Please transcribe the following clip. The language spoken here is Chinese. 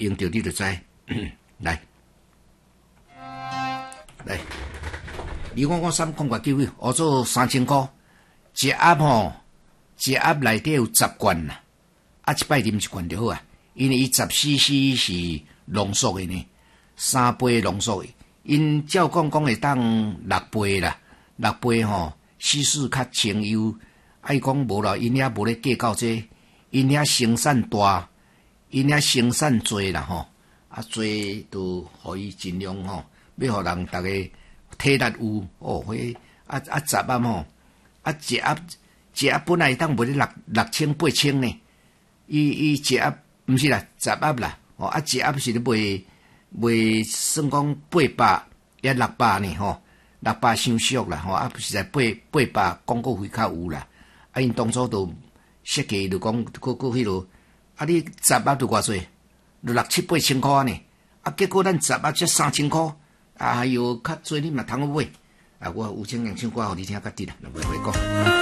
用着你就知。来，2553讲过几位，我做3000块，一盒吼，一盒内底有10罐啦，啊，一摆啉1罐就好啊，因为伊10cc 是浓缩的呢，3杯浓缩的，因照讲会当6杯啦，6杯吼，稀释较清幽，啊伊讲无啦，因遐无咧计较这，因遐生产大，因遐生产多啦吼。啊，做都互伊尽量吼，要互人逐个体力有哦，迄10盒吼，一盒本来当卖咧6000、8000呢，伊一盒毋是啦，10盒啦，哦，一盒是咧卖算讲800也600呢吼，600伤俗啦吼，实在800广告费较有啦，因当初都设计就讲佫迄落，你10盒都偌济？就6、7、8千块呢，结果咱10盒才3000块，哎哟，较济你嘛通买，我有情人唱歌互你听较直啦，袂讲。